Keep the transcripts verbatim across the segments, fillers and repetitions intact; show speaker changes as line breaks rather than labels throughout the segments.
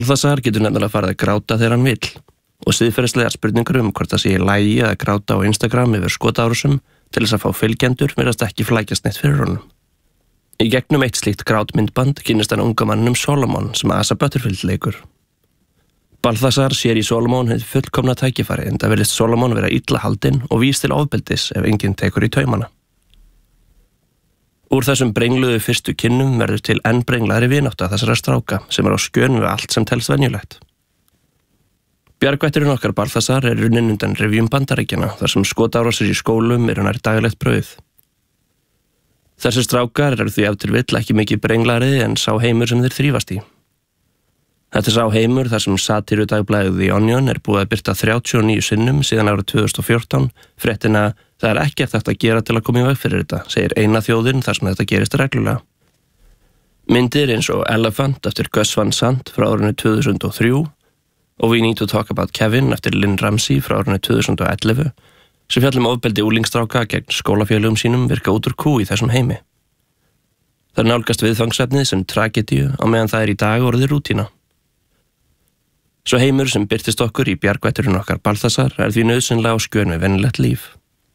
Balthasar getur nefnilega farið að gráta þegar hann vill og siðferðislegar spurningar um hvort það sé í lagi að gráta á Instagram yfir skotárásum til þess að fá fylgjendur virðast ekki flækjast neitt fyrir honum. Í gegnum eitt slíkt grátmyndband kynnist hann unga manninum Solomon sem Asa Butterfield leikur. Balthasar sér í Solomon hið fullkomna tækifæri en það virðist Solomon vera illa haldinn og vís til ofbeldis ef enginn tekur í taumana. Úr þessum brengluðu fyrstu kynnum verður til enn brenglaðri vinátta þessara stráka sem er á skjön við allt sem telst venjulegt. Bjargvætturinn okkar Balthasar er runninn undan rifjum Bandaríkjanna þar sem skotárásir í skólum eru nær daglegt brauð. Þessir strákar eru því ef til vill ekki mikið brenglaðri en sá heimur sem þeir þrífast í. Þetta er sá heimur þar sem satírudagblaðið The Onion er búið að birta þrjátíu og níu sinnum síðan árið tvö þúsund og fjórtán fréttina það er ekkert hægt að gera til að koma í veg fyrir þetta, segir eina þjóðin þar sem þetta gerist reglulega. Myndir eins og Elephant eftir Gus Van Sant frá árinu tvö þúsund og þrjú og We Need to Talk About Kevin eftir Lynn Ramsey frá árinu tvö þúsund og ellefu sem fjallum ofbeldi úlingstráka gegn skólafélögum sínum virka út úr kú í þessum heimi. Það nálgast viðfangsefnið sem tragedíu á meðan það er í dag orðið rútína. Svo heimur sem birtist okkur í bjargvætturinn okkar Balthasar er því nauðsynlega á skjön við venjulegt líf.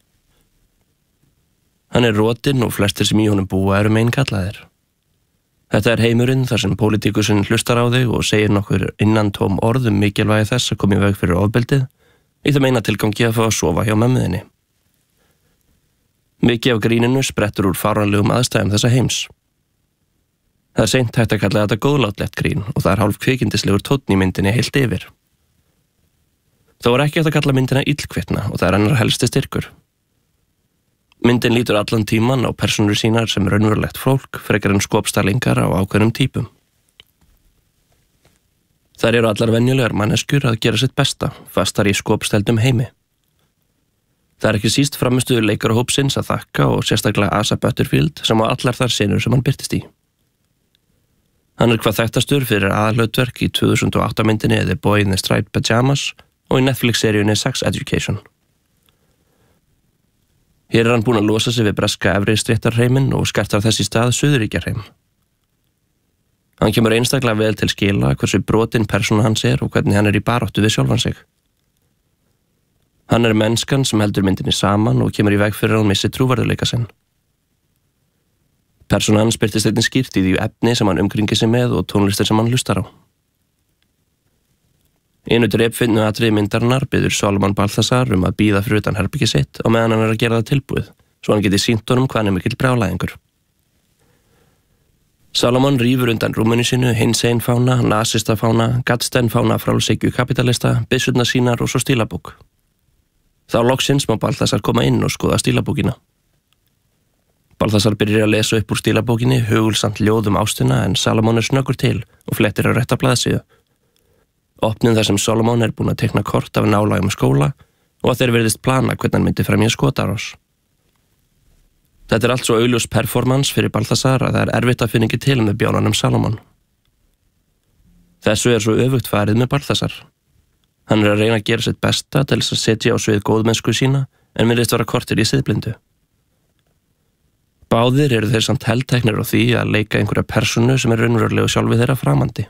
Hann er rotinn og flestir sem í honum búa eru meinkallaðir. Þetta er heimurinn þar sem pólitíkusinn hlustar á þig og segir nokkur innantóm orð um mikilvægi þess að koma í veg fyrir ofbeldið í þeim eina tilgangi að fá að sofa hjá mömmuðinni. Mikið af gríninu sprettur úr fáránlegum aðstæðum þessa heims. Það er seint hægt að kalla þetta góðlátlegt grín og það er hálf kvikindislegur tónn í myndinni heilt yfir. Þó er ekki hægt að kalla myndina illkvittna og það er hennar helsti styrkur. Myndin lítur allan tíman á persónur sínar sem raunverulegt fólk frekar en skopstarlingar á ákveðnum típum. Þær eru allar venjulegar manneskjur að gera sitt besta, fastar í skopsteldum heimi. Það er ekki síst framistuður leikarahópsins að þakka og sérstaklega Asa Butterfield sem á allar þar senur sem hann birtist í. Hann er hvað þekktastur fyrir aðalhlutverk í tvö þúsund og átta myndinni The Boy in the Striped Pajamas og í Netflix-seríunni Sex Education. Hér er hann búinn að losa sig við breska efri stéttarheiminn og skartar þess í stað suðuríkjarheim. Hann kemur einstaklega vel til skila hversu brotinn persóna hans er og hvernig hann er í baráttu við sjálfan sig. Hann er mennskan sem heldur myndinni saman og kemur í veg fyrir að hann missi trúverðuleika sinn. Persóna hans birtist einnig skýrt í því efni sem hann umkringir sig með og tónlistir sem hann hlustar á. Einu drepfinnu atriði myndarinnar biður Solomon Balthasar um að bíða fyrir utan herbergið sitt og meðan hann er að gera það tilbúið, svo hann geti sýnt honum hvað hann er mikill brjálæðingur. Solomon rífur undan rúminu sínu hinsegin fána, nasista fána, gaddstæn fána frálshyggju kapitalista, byssurnar sínar og svo stílabók. Þá loksins má Balthasar koma inn og skoða stílabókina. Balthasar byrjar að lesa upp úr stílabókinni hugulsamt ljóð um ástina en Solomon er snöggur til og flettir á rétta blaðsíðu. Opnin þar sem Solomon er búinn að teikna kort af nálægum skóla og að þeir virðist plana hvernig hann myndi fremja skotárás. Þetta er allt svo augljós performance fyrir Balthasar að það er erfitt að finna ekki til með bjánanum Solomon. Þessu er svo öfugt farið með Balthasar. Hann er að reyna að gera sitt besta til þess að setja á svið góðmennsku sína en virðist vera kortir í siðblindu. Báðir eru þeir samt helteknir á því að leika einhverja persónu sem er raunverulegu sjálfi þeirra framandi.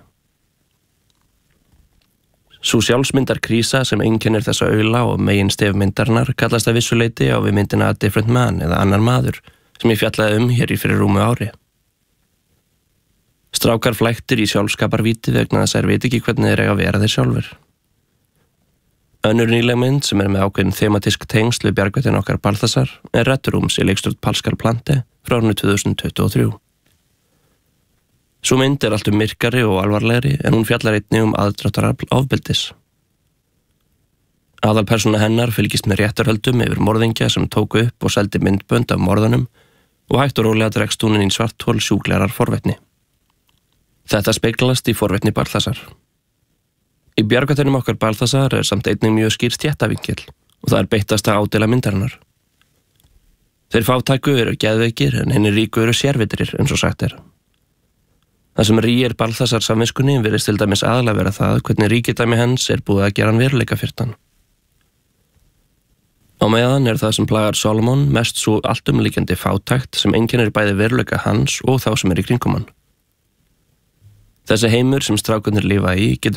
Sú sjálfsmyndarkrísa sem einkennir þessa aula og megin stefmyndarinnar kallast að vissu leyti á við myndina A Different Man eða Annar maður sem ég fjallaði um hér í fyrir rúmu ári. Strákar flæktir í sjálfskaparvíti vegna þess að þeir veit ekki hvernig þeir eiga að vera þeir sjálfur. Önnur nýleg mynd sem er með ákveðin thematísk tengsl við bjargvættin okkar Balthasar er Red Rooms í leikstjórn Pascal Plante frá árinu tvö þúsund tuttugu og þrjú. Sú mynd er allt um myrkari og alvarlegri en hún fjallar einnig um aðdráttarafl ofbeldis. Aðalpersóna hennar fylgist með réttarhöldum yfir morðingja sem tóku upp og seldi myndbönd af morðunum og hægt og rólega dregst hún inn í svarthol sjúklegar forvitni. Þetta speglast í forvitni Balthasar. Í bjargvættinum okkar Balthasar er samt einnig mjög skýr stéttavinkil og það er beittasta ádela myndarinnar. Þeir fátæku eru geðveikir en hinir ríku eru sérvitrir eins og sagt er. Það sem rýr Balthasar samviskunni virðist til dæmis aðalega vera það hvernig ríkidæmi hans er búið að gera hann veruleika fyrir hann. Á meðan er það sem plagar Solomon mest svo alltumlíkjandi fátækt sem einkennir bæði veruleika hans og þá sem er í kringum hann. Þessi heimur sem strákarnir lifa í getur